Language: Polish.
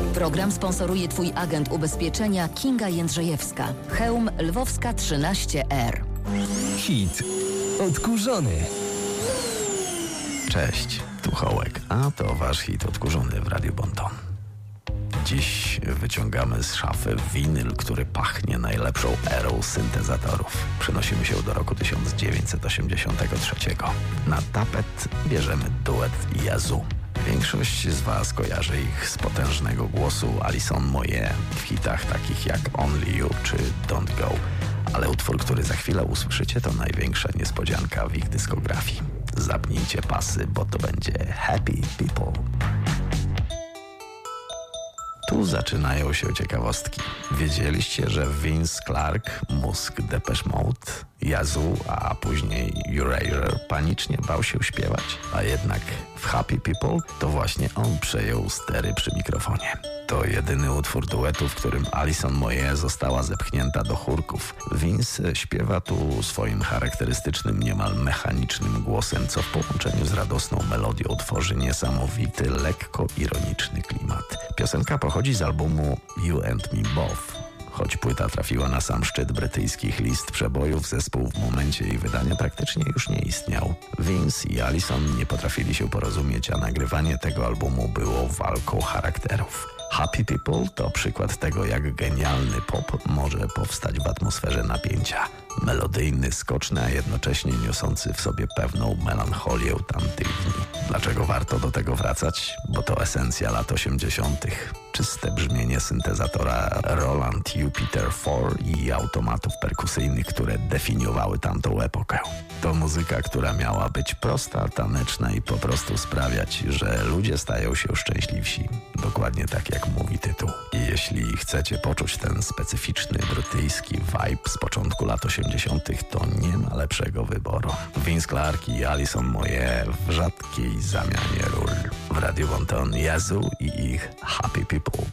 Program sponsoruje Twój agent ubezpieczenia Kinga Jędrzejewska. Chełm Lwowska 13R. Hit odkurzony. Cześć, tu Hołek, a to wasz hit odkurzony w Radiu Bonton. Dziś wyciągamy z szafy winyl, który pachnie najlepszą erą syntezatorów. Przenosimy się do roku 1983. Na tapet bierzemy duet Yazoo. Większość z was kojarzy ich z potężnego głosu Alison Moyet w hitach takich jak Only You czy Don't Go. Ale utwór, który za chwilę usłyszycie, to największa niespodzianka w ich dyskografii. Zapnijcie pasy, bo to będzie Happy People. Tu zaczynają się ciekawostki. Wiedzieliście, że Vince Clarke, mózg Depeche Mode, Yazoo, a później Erasure panicznie bał się śpiewać? A jednak w Happy People to właśnie on przejął stery przy mikrofonie. To jedyny utwór duetu, w którym Alison Moyet została zepchnięta do chórków. Vince śpiewa tu swoim charakterystycznym, niemal mechanicznym głosem, co w połączeniu z radosną melodią tworzy niesamowity, lekko ironiczny klimat. Piosenka pochodzi z albumu You and Me Both. Choć płyta trafiła na sam szczyt brytyjskich list przebojów, zespół w momencie jej wydania praktycznie już nie istniał. Vince i Alison nie potrafili się porozumieć, a nagrywanie tego albumu było walką charakterów. Happy People to przykład tego, jak genialny pop może powstać w atmosferze napięcia. Melodyjny, skoczny, a jednocześnie niosący w sobie pewną melancholię tamtych dni. Dlaczego warto do tego wracać? Bo to esencja lat 80. Czyste brzmienie syntezatora Roland Jupiter 4 i automatów perkusyjnych, które definiowały tamtą epokę. To muzyka, która miała być prosta, taneczna i po prostu sprawiać, że ludzie stają się szczęśliwsi. Dokładnie tak jak mówi tytuł. I jeśli chcecie poczuć ten specyficzny brytyjski vibe z początku lat 80., to nie ma lepszego wyboru. Vince Clarke i Alison Moyet w rzadkiej zamianie ról. W Radiu Bonton Yazoo i ich Happy People.